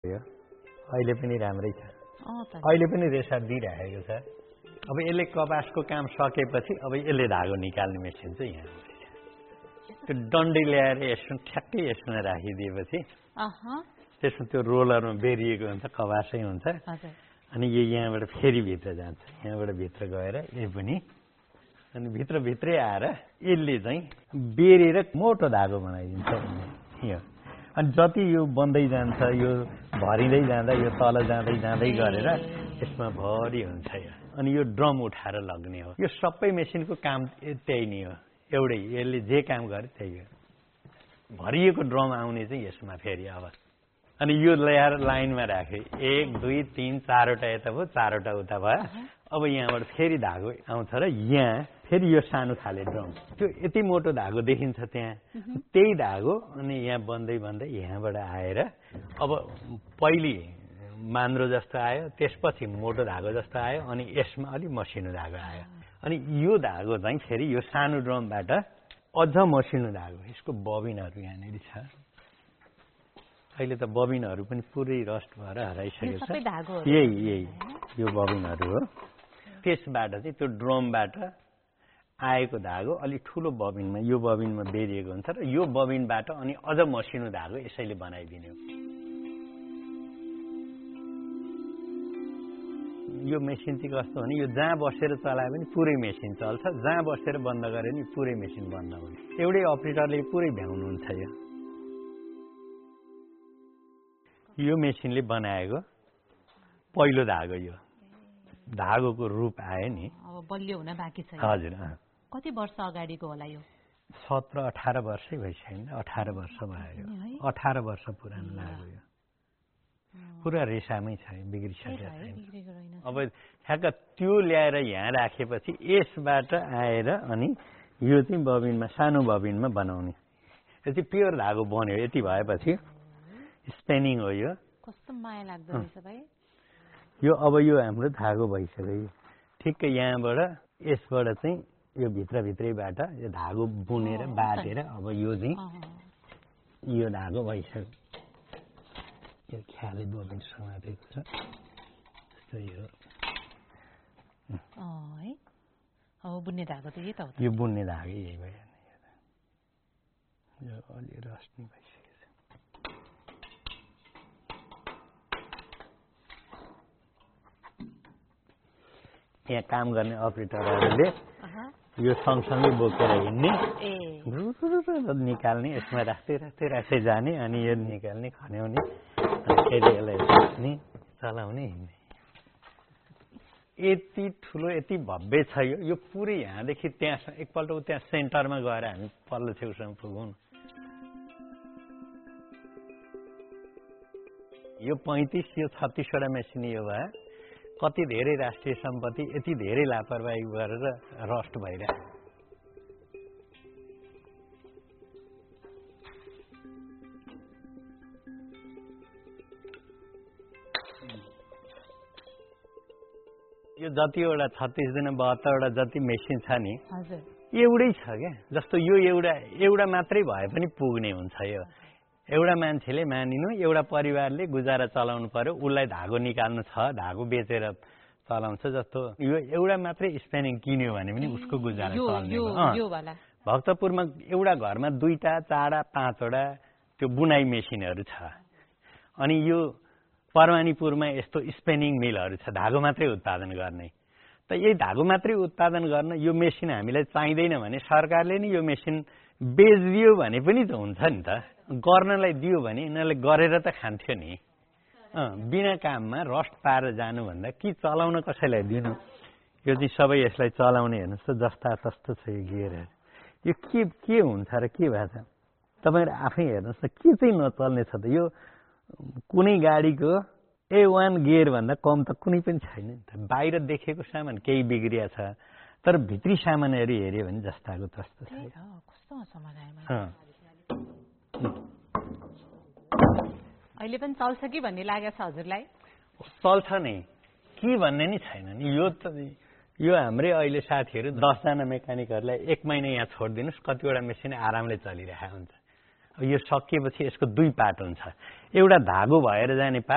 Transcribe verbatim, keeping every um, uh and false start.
यो अहिले पनि राम्रै छ अहिले पनि रेसा दिइराखेको छ अब यसले कपासको काम सकेपछि अब यसले धागो निकाल्ने मेसिन चाहिँ यहाँ त्यो डन्डी ल्याएर यसो ठ्याक्कै यसमा राखिदिएपछि त्यसमा त्यो रोलरमा बेरिएको हुन्छ कपासै हुन्छ अनि यो यहाँबाट फेरि भित्र जान्छ यहाँबाट भित्र गएर यो पनि अनि भित्रभित्रै आएर यसले चाहिँ बेरेर मोटो धागो बनाइदिन्छ यो अनि जति यो बन्दै जान्छ यो भरिँदै जाँदा यो तल जाँदै जाँदै गरेर यसमा भरि हुन्छ यो अनि यो ड्रम उठाएर लग्ने हो यो सबै मेसिनको काम त्यही नै हो एउटै यसले जे काम गरे त्यही हो भरिएको ड्रम आउने चाहिँ यसमा फेरि अब अनि यो ल्याएर लाइनमा राखे एक दुई तिन चारवटा यता भयो चारवटा उता भयो अब यहाँबाट फेरि धागो आउँछ र यहाँ फेरि यो सानो खाले ड्रम त्यो यति मोटो धागो देखिन्छ त्यहाँ त्यही धागो अनि यहाँ बन्दै बन्दै यहाँबाट आएर अब पहिले मान्द्रो जस्तो आयो त्यसपछि मोटो धागो जस्तो आयो अनि यसमा अलिक मसिनो धागो आयो अनि यो धागो चाहिँ फेरि यो सानो ड्रमबाट अझ मसिनो धागो यसको बबिनहरू यहाँनिर छ अहिले त बबिनहरू पनि पुरै रस्ट भएर हराइसकेको छ यही यही यो बबिनहरू हो त्यसबाट चाहिँ त्यो ड्रमबाट आएको धागो अलिक ठुलो बबिनमा यो बबिनमा बेरिएको हुन्छ र यो बबिनबाट अनि अझ मसिनो धागो यसैले बनाइदिने हो यो मेसिन चाहिँ कस्तो भने यो जहाँ बसेर चलाए पनि पुरै मेसिन चल्छ जहाँ बसेर बन्द गरे पनि पुरै मेसिन बन्द हुने एउटै अपरेटरले पुरै भ्याउनुहुन्छ यो यो मेसिनले बनाएको पहिलो धागो यो धागोको रूप आयो नि अब बलियो हुन बाँकी छ हजुर कति वर्ष अगाडिको होला यो सत्र अठार वर्षै भइसक्यो अठार वर्ष भयो अठार वर्ष पुरानो लाग्यो यो पुरा रेसामै छ बिग्रिसकेको छैन अब ठ्याक्क त्यो ल्याएर यहाँ राखेपछि यसबाट आएर अनि यो चाहिँ बबिनमा सानो बबिनमा बनाउने यो चाहिँ प्योर धागो बन्यो यति भएपछि स्पेनिङ हो यो कस्तो माया लाग्दो रहेछ भाइ यो अब यो हाम्रो धागो भइसक्यो ठिक्क यहाँबाट यसबाट चाहिँ यो भित्रभित्रैबाट यो धागो बुनेर बाँधेर अब यो चाहिँ यो धागो भइसक्यो यो ख्याले बबिन समातेको छ जस्तो यो है अब बुन्ने धागो त यही त हो यो बुन्ने धागो यही भयो यो अलि रस्नी भइसक्यो यहाँ काम गर्ने अपरेटरहरूले यो सँगसँगै बोकेर हिँड्ने निकाल्ने यसमा राख्दै राख्दै राख्दै जाने अनि यो निकाल्ने खन्याउने अनि फेरि यसलाई राख्ने चलाउने हिँड्ने यति ठुलो यति भव्य छ यो यो पुरै यहाँदेखि त्यहाँ एकपल्ट त्यहाँ सेन्टरमा गएर हामी पल्लो छेउसम्म पुगौँ यो पैँतिस यो छत्तिसवटा मेसिन यो भए कति धेरै राष्ट्रिय सम्पत्ति यति धेरै लापरवाही गरेर रस्ट भइरहेको यो जतिवटा छत्तिस दिन बहत्तरवटा जति मेसिन छ नि एउटै छ क्या जस्तो यो एउटा एउटा मात्रै भए पनि पुग्ने हुन्छ यो एउटा मान्छेले मानिनु एउटा परिवारले गुजारा चलाउनु पर्यो उसलाई धागो निकाल्नु छ धागो बेचेर चलाउँछ जस्तो यो एउटा मात्रै स्पेनिङ किन्यो भने पनि उसको गुजारा चल्ने हो भक्तपुरमा एउटा घरमा दुईटा चारवटा पाँचवटा त्यो बुनाइ मेसिनहरू छ अनि यो परवानीपुरमा यस्तो स्पेनिङ मिलहरू छ धागो मात्रै उत्पादन गर्ने त यही धागो मात्रै उत्पादन गर्न यो मेसिन हामीलाई चाहिँदैन भने सरकारले नि यो मेसिन बेचिदियो भने पनि त हुन्छ नि त गर्नलाई दियो भने यिनीहरूले गरेर त खान्थ्यो नि बिना काममा रस्ट पाएर जानुभन्दा कि चलाउन कसैलाई दिनु यो चाहिँ सबै यसलाई चलाउने हेर्नुहोस् त जस्ता तस्तो छ यो गियरहरू यो के के हुन्छ र के भएको छ तपाईँहरू आफै हेर्नुहोस् त के चाहिँ नचल्ने छ त यो कुनै गाडीको ए वान गियरभन्दा कम त कुनै पनि छैन नि त बाहिर देखेको सामान केही बिग्रिया छ तर भित्री सामानहरू हेऱ्यो भने जस्ताको तस्तो छ अहिले पनि चल्छ कि भन्ने लागेको छ हजुरलाई चल्छ नि के भन्ने नि छैन नि यो त यो हाम्रै अहिले साथीहरू दसजना मेकानिकहरूलाई एक महिना यहाँ छोडिदिनुहोस् कतिवटा मेसिन आरामले चलिरहेको हुन्छ यो सकिएपछि यसको दुई पार्ट हुन्छ एउटा धागो भएर जाने पार्ट